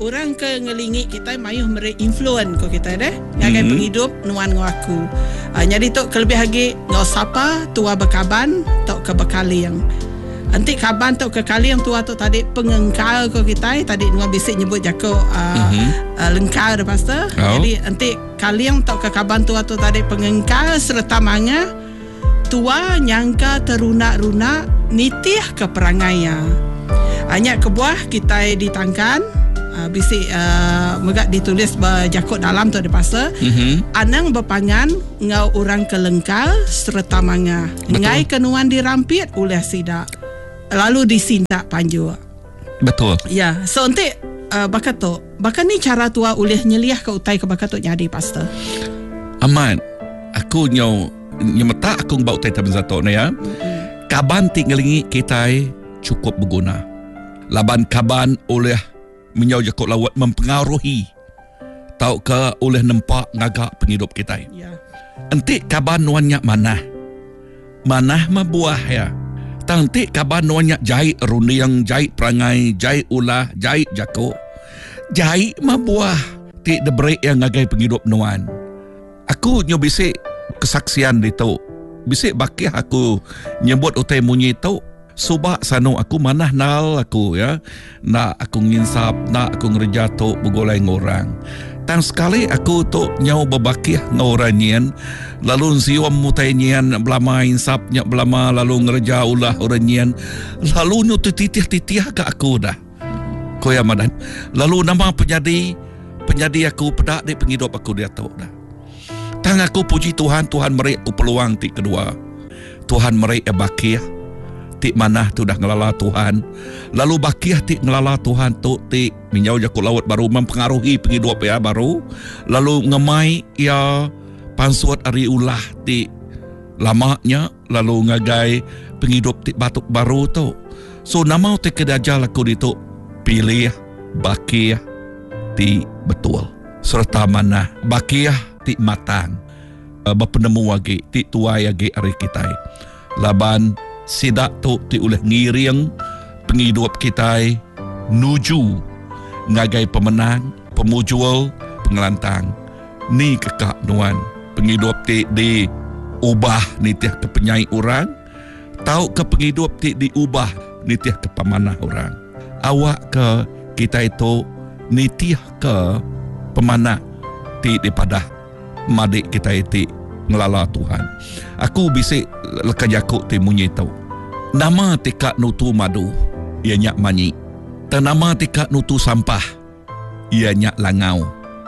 orang ke ngelingi kita mayuh mere influence ko kita deh ngagai penghidup nuan ngaku. Jadi tok kelebih lagi ngau sapa tua bekaban tok ke bekaliang. Nanti kaban tok ke kaliang tua tok tadi pengengkal ko kita tadi nuan bisik nyebut jako lengkal dah pastor. Jadi nanti kaliang tok ke kaban tua tok tadi pengengkal serta manga tua nyangka teruna-runa nitih ke perangainya. Hanya kebuah kita ditangkan bisik megak ditulis berjakut dalam tu ada pasal anang berpangan ngau orang kelengkal serta manga ngai kenuan dirampit oleh sidak lalu disindak panju. Betul. Ya, so nanti bakato ni cara tua oleh nyeliah ke utai ke bakato jadi pastor. Aman. Aku nyemeta aku bau utai taben zato ni ya. Kaban tinggalingi kita cukup berguna. Laban kaban oleh menyau jakut lawat mempengaruhi tau ke oleh nampak ngagak penghidup kita. Ya. Entik kaban nuannya manah mabuah ya. Tantik kaban nuannya jahit runiang, jahit perangai, jahit ulah, jahit jakut. Jahit mabuah tik debreak yang ngagai penghidup nuan. Aku bisik kesaksian itu. Bisik bakih aku nyebut utai munyi tu. Subak sano aku manah nal aku ya. Nak aku nginsap, nak aku ngerja tu bergolai ngorang. Tang sekali aku tu nyau berbakih ngorang nyen. Lalu siwam mutai nyen belama insap nyak belama lalu ngerja ulah orang nyen. Lalu nyu titih-titih ke aku dah. Koya madan. Lalu nama penyadi aku pedak di penghidup aku dia tahu dah. Tang aku puji Tuhan merik aku peluang tik kedua. Tuhan merik bakih. Tik manah tu dah ngelala Tuhan. Lalu bakih tik ngelala Tuhan tu tik minyau jakut laut baru mempengaruhi penghidup ya baru. Lalu ngemai ya pansuat ari ulah tik lamanya lalu ngagai penghidup tik batuk baru tu. So nama tik kedajal aku itu pilih bakih tik betul. Serta manah bakih tik matang. Berpenemu lagi tik tuai lagi ari kita. Laban sidak tu ti oleh ngiriang penghidup kita nuju ngagai pemenang, pemujual, pengelantang. Ni kekak nuan penghidup ti di ubah nitih ke penyai orang, tahu ke penghidup ti diubah nitih ke pemanah orang. Awak ke kita itu nitih ke pemanah ti daripada madik kita itu ngelala Tuhan. Aku bisik lekajakuk ti munyi tau. Nama tikak nutu madu, ia nyak manyi. Tanama tikak nutu sampah, ia nyak langau.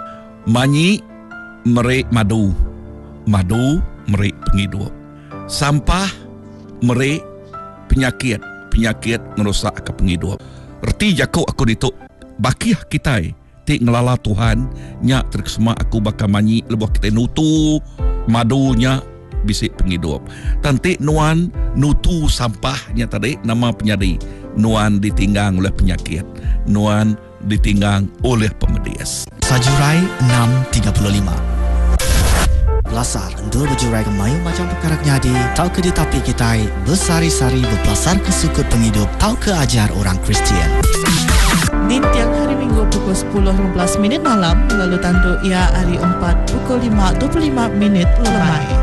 Manyi merik madu, madu merik penghidup. Sampah merik penyakit, penyakit merosak ke penghidup. Erti jakuk aku dituk bakih kita tik ngelala Tuhan nyak terkesema aku bakal manyi lebuh kita nutu madunya bisik penghidup. Tantik nuan nutu sampahnya tadi nama penyadi. Nuan ditinggang oleh penyakit. Nuan ditinggang oleh pemedias. Sajurai 6.35. Belasar endul berjurai kemayu macam perkara nyadi. Tau ke ditapi kita bersari-sari berbelasar ke sukut penghidup. Tau ke ajar orang Kristian. Di tiap hari Minggu pukul 10.15 malam lalu tandu ia hari 4 pukul 5.25 lemai.